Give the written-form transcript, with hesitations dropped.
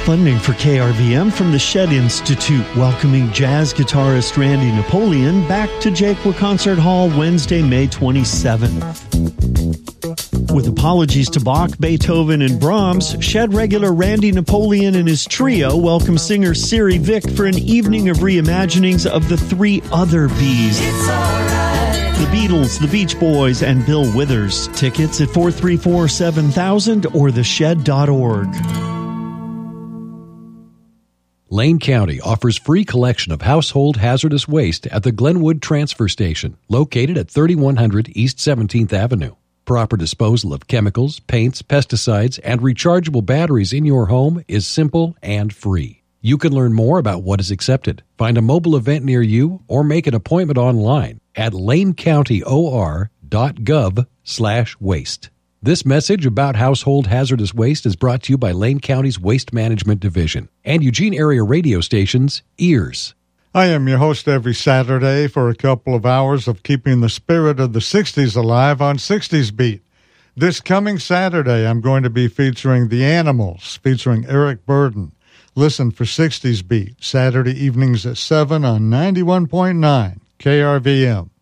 Funding for KRVM from the Shed Institute, welcoming jazz guitarist Randy Napoleon back to Jaquia Concert Hall Wednesday, May 27th. With apologies to Bach, Beethoven, and Brahms, Shed regular Randy Napoleon and his trio welcome singer Siri Vick for an evening of reimaginings of the three other Bs. The Beatles, the Beach Boys, and Bill Withers. Tickets at 434-7000 or theshed.org. Lane County offers free collection of household hazardous waste at the Glenwood Transfer Station, located at 3100 East 17th Avenue. Proper disposal of chemicals, paints, pesticides, and rechargeable batteries in your home is simple and free. You can learn more about what is accepted, find a mobile event near you, or make an appointment online at lanecountyor.gov/waste. This message about household hazardous waste is brought to you by Lane County's Waste Management Division and Eugene area radio stations, EARS. I am your host every Saturday for a couple of hours of keeping the spirit of the 60s alive on 60s Beat. This coming Saturday, I'm going to be featuring The Animals, featuring Eric Burden. Listen for 60s Beat, Saturday evenings at 7 on 91.9 KRVM.